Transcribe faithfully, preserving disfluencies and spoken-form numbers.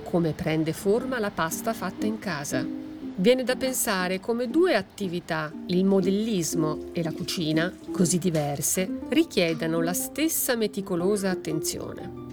come prende forma la pasta fatta in casa. Viene da pensare come due attività, il modellismo e la cucina, così diverse, richiedano la stessa meticolosa attenzione.